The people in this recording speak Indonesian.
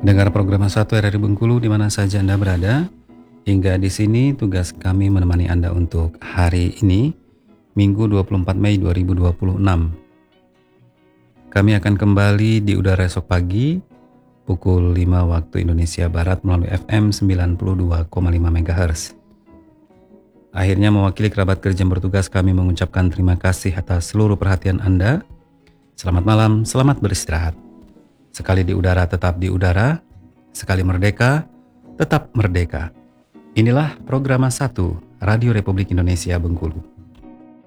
Dengar program Satu RRI Bengkulu di mana saja Anda berada. Hingga di sini tugas kami menemani Anda untuk hari ini, Minggu 24 Mei 2026. Kami akan kembali di udara esok pagi, pukul 5 waktu Indonesia Barat melalui FM 92,5 MHz. Akhirnya mewakili kerabat kerja yang bertugas, kami mengucapkan terima kasih atas seluruh perhatian Anda. Selamat malam, selamat beristirahat. Sekali di udara tetap di udara, sekali merdeka tetap merdeka. Inilah program 1 Radio Republik Indonesia Bengkulu.